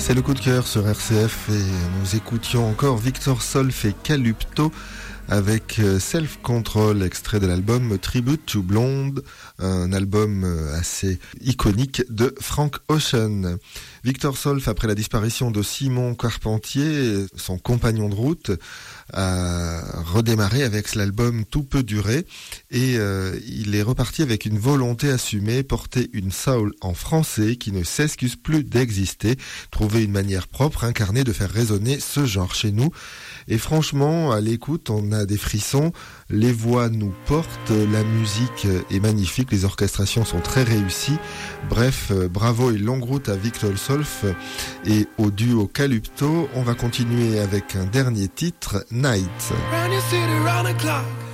C'est le coup de cœur sur RCF et nous écoutions encore Victor Solf et Calupto avec Self Control, extrait de l'album Tribute to Blonde, un album assez iconique de Frank Ocean. Victor Solf, après la disparition de Simon Carpentier, son compagnon de route, a redémarré avec l'album Tout peut durer et il est reparti avec une volonté assumée, porter une soul en français qui ne s'excuse plus d'exister, trouver une manière propre, incarnée de faire résonner ce genre chez nous. Et franchement, à l'écoute, on a des frissons, les voix nous portent, la musique est magnifique, les orchestrations sont très réussies. Bref, bravo et longue route à Victor Solf et au duo Calupto. On va continuer avec un dernier titre, Night. Round your city, round the clock.